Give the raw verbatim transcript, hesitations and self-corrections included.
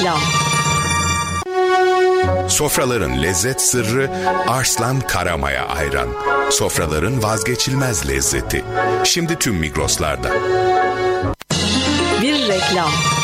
reklam. Sofraların lezzet sırrı Arslan Karamaya Ayran. Sofraların vazgeçilmez lezzeti. Şimdi tüm Migros'larda. Bir reklam.